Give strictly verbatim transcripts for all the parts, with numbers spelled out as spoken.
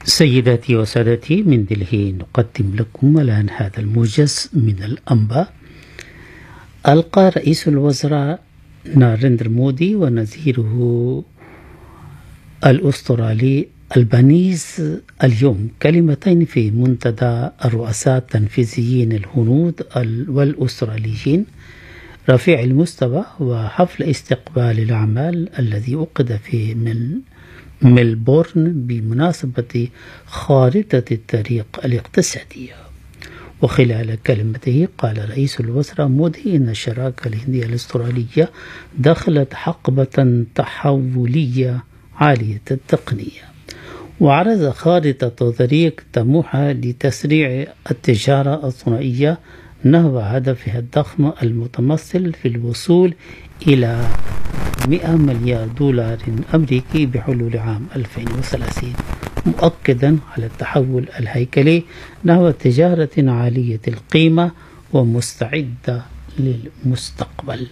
سيداتي وسادتي، من دلهي نقدم لكم الآن هذا الموجز من الأنباء. ألقى رئيس الوزراء ناريندرا مودي ونظيره الأسترالي البانيز اليوم كلمتين في منتدى الرؤساء التنفيذيين الهنود والأستراليين رفيع المستوى وحفل استقبال الأعمال الذي عقد في من ملبورن بمناسبة خارطة الطريق الاقتصادية. وخلال كلمته قال رئيس الوزراء مودي إن الشراكة الهندية الأسترالية دخلت حقبة تحولية عالية التقنية، وعرض خارطة طريق طموحة لتسريع التجارة الثنائية نحو هدفها الضخم المتمثل في الوصول إلى مئة مليار دولار أمريكي بحلول عام ألفين وثلاثين، مؤكدا على التحول الهيكلي نحو تجارة عالية القيمة ومستعدة للمستقبل.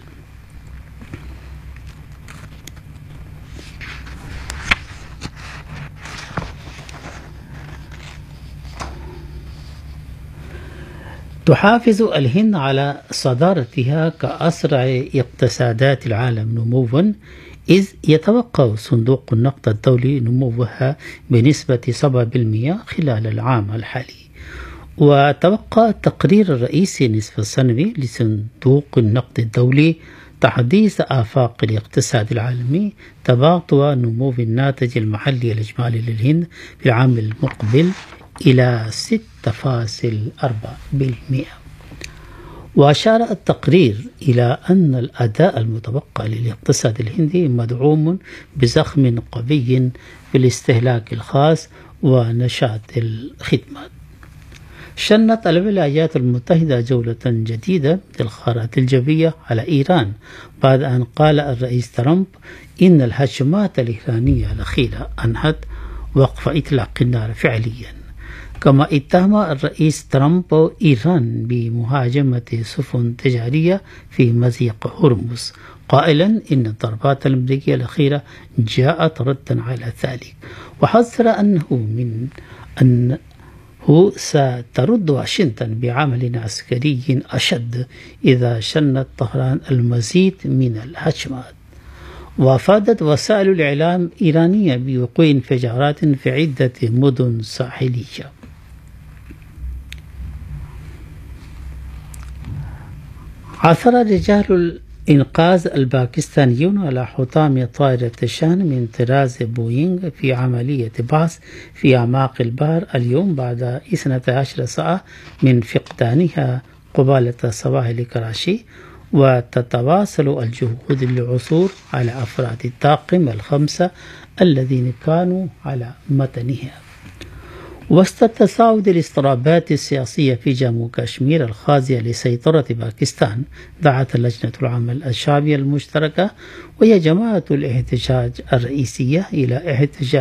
تحافظ الهند على صدارتها كأسرع اقتصادات العالم نموا، إذ يتوقع صندوق النقد الدولي نموها بنسبة سبعة بالمئة خلال العام الحالي. وتوقع التقرير الرئيسي النصف السنوي لصندوق النقد الدولي تحديث آفاق الاقتصاد العالمي تباطؤ نمو الناتج المحلي الإجمالي للهند في العام المقبل إلى ستة فاصلة أربعة بالمئة. وأشار التقرير إلى أن الأداء المتوقع للاقتصاد الهندي مدعوم بزخم قوي في الاستهلاك الخاص ونشاط الخدمات. شنت الولايات المتحدة جولة جديدة من الغارات الجوية على إيران بعد أن قال الرئيس ترامب إن الهجمات الإيرانية الأخيرة أنهت وقف إطلاق النار فعليا. كما اتهم الرئيس ترامب إيران بمهاجمة سفن تجارية في مضيق هرمز، قائلا إن الضربات الأمريكية الأخيرة جاءت ردا على ذلك، وحذر أنه من أنه سترد واشنطن بعمل عسكري أشد إذا شنت طهران المزيد من الهجمات. وافادت وسائل الإعلام الإيرانية بوقوع انفجارات في عدة مدن ساحلية. عثر رجال الإنقاذ الباكستانيون على حطام طائرة الشحن من طراز بوينغ في عملية بحث في أعماق البحر اليوم بعد اثنتي عشرة ساعة من فقدانها قبالة سواحل كراشي. وتتواصل الجهود للعثور على أفراد الطاقم الخمسة الذين كانوا على متنها. وسط تصاعد الاضطرابات السياسية في جمو كشمير الخاضعة لسيطرة باكستان، دعت لجنة العمل الشعبية المشتركة وهي جماعة الاحتجاج الرئيسية إلى احتجاج